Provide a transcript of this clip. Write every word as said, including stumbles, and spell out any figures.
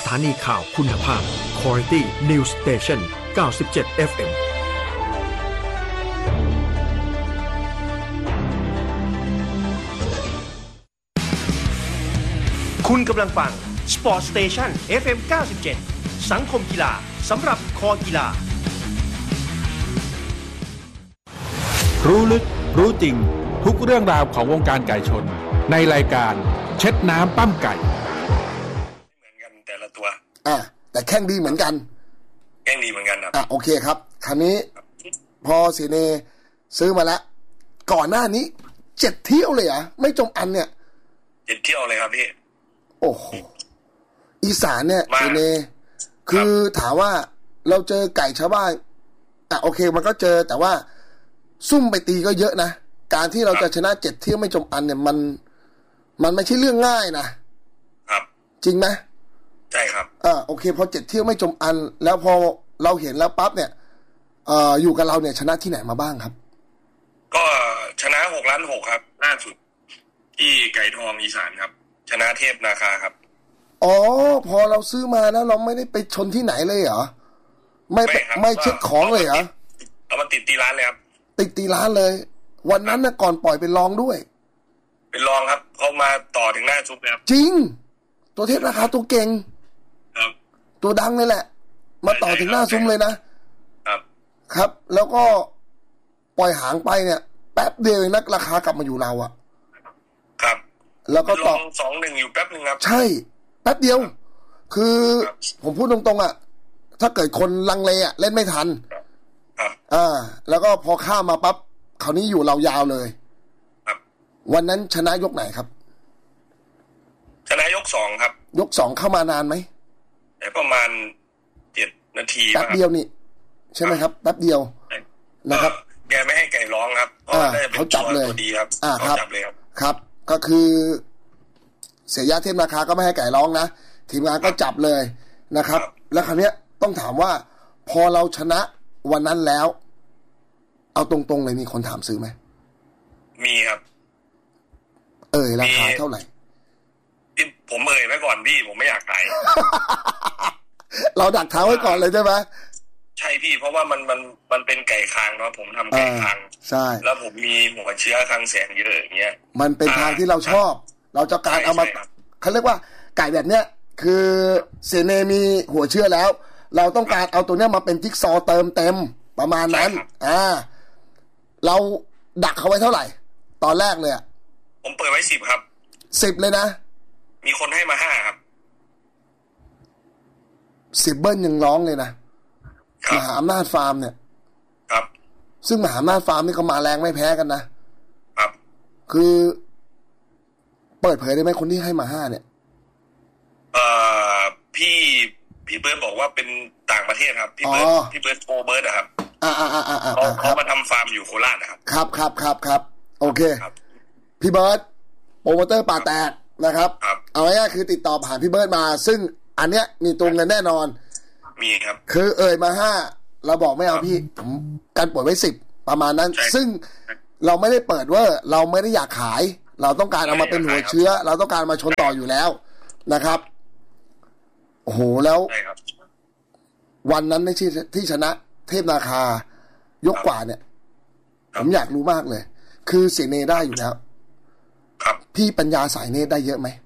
ถานีข่าวคุณภาพ Quality News Station เก้าสิบเจ็ด เอฟ เอ็มคุณกำลังฟัง Sport Station เอฟ เอ็ม เก้าสิบเจ็ด สังคมกีฬาสำหรับคอกีฬารู้ลึกรู้จริงทุกเรื่องราวของวงการไก่ชนในรายการเช็ดน้ำปั้มไก่เหมือนกันแต่ละตัวอ่ะแต่แข้งดีเหมือนกันแข้งดีเหมือนกันครับอ่ะโอเคครับคราวนี้พอเสเนซื้อมาแล้วก่อนหน้านี้เจ็ดเที่ยวเลยเหรอไม่จมอันเนี่ยเจ็ดเที่ยวเลยครับพี่โอ้โหอีสานเนี่ยเสเนคือถามว่าเราเจอไก่ชาวบ้านอ่ะโอเคมันก็เจอแต่ว่าซุ่มไปตีก็เยอะนะการที่เราจะชนะเจ็ดเที่ยวไม่จมอันเนี่ยมันมันไม่ใช่เรื่องง่ายนะครับจริงไหมใช่ครับอ่าโอเคพอเจ็ดเที่ยวไม่จมอันแล้วพอเราเห็นแล้วปั๊บเนี่ยเอ่ออยู่กับเราเนี่ยชนะที่ไหนมาบ้างครับก็ชนะหกล้านหกครับล่าสุดที่ไก่ทองอีสานครับชนะเทพนาคาครับอ๋อพอเราซื้อมาแล้วเราไม่ได้ไปชนที่ไหนเลยเหรอไม่ไม่เช็คของเลยเหรอเอามาติดตีร้านเลยครับติดตีร้านเลยวันนั้นนะก่อนปล่อยเป็นรองด้วยเป็นรองครับเขามาต่อถึงหน้าซุปเลยครับจริงตัวเทพราคาตัวเก่งครับตัวดังเลยแหละมาต่อถึงหน้าซุ้มเลยนะครับครับแล้วก็ปล่อยหางไปเนี่ยแป๊บเดียวเองนะราคากลับมาอยู่เราอะครับแล้วก็ต่อสองหนึ่งอยู่แป๊บนึงครับใช่แป๊บเดียวคือผมพูดตรงๆอะถ้าเกิดคนลังเลอะเล่นไม่ทันอ่าแล้วก็พอข้ามมาปั๊บคราวนี้อยู่เรายาวเลยวันนั้นชนะยกไหนครับชนะยกสองครับยกสองเข้ามานานไหมประมาณเจ็ดนาทีแป๊บเดียวนี่ใช่ไหมครับแป๊บเดียวนะครับแกไม่ให้ไก่ร้องครับเขาจับเลยดีครับอ่าครับจับเลยครับครับก็คือเสียยาเทพราคาก็ไม่ให้ไก่ร้องนะทีมงานก็จับเลยนะครับแล้วคราวนี้ต้องถามว่าพอเราชนะวันนั้นแล้วเอาตรงๆเลยมีคนถามซื้อไหมมีครับเอ่ยราคาเท่าไหร่ผมเอ่ยไว้ก่อนพี่ผมไม่อยากขายเราดักเท้าไว้ก่อนเลยใช่ไหมใช่พี่เพราะว่ามันมันมันเป็นไก่คางเนาะผมทำไก่คางใช่แล้วผมมีหัวเชื้อคางแสงเยอะอย่างเงี้ยมันเป็นทางที่เราชอบเราจะการเอามาเขาเรียกว่าไก่แบบเนี้ยคือเสเนมีหัวเชื้อแล้วเราต้องการเอาตัวเนี้ยมาเป็นจิ๊กซอว์เติมเต็มประมาณนั้นอ่าเราดักเขาไว้เท่าไหร่ตอนแรกเลยอ่ะผมเปิดไว้สิบครับสิบเลยนะมีคนให้มาห้าครับสิบเบิ้ลยังร้องเลยนะมหาอำนาจฟาร์มเนี่ยครับซึ่งมหาอำนาจฟาร์มนี่ก็มาแรงไม่แพ้กันนะครับคือเปิดเผยได้ไหมคนที่ให้มาห้าเนี่ยเอ่อพี่พี่เบิร์ดบอกว่าเป็นต่างประเทศครับพี่เบิร์ดพี่เบิร์ดโอเบิร์ดนะครับอ่าอ่าอ่าอ่าเขาเขามาทำฟาร์มอยู่โคราชนะครับครับครับครับครับโอเคพี่เบิร์ดโปรโมเตอร์ป่าแตกนะครับเอาง่ายๆคือติดต่อผ่านพี่เบิร์ดมาซึ่งอันเนี้ยมีตัวเงินแน่นอนมีครับคือเอ่ยมาห้าเราบอกไม่เอาพี่ผมการปล่อยไว้สิบประมาณนั้นซึ่งเราไม่ได้เปิดว่าเราไม่ได้อยากขายเราต้องการเอามาเป็นหัวเชื้อเราต้องการมาชนต่ออยู่แล้วนะครับโอ้โหแล้ววันนั้นไม่ใช่ที่ชนะเทพนาคายกกว่าเนี่ยผมอยากรู้มากเลยคือเสเนได้อยู่แล้วพี่ปัญญาสายเนตได้เยอะไหม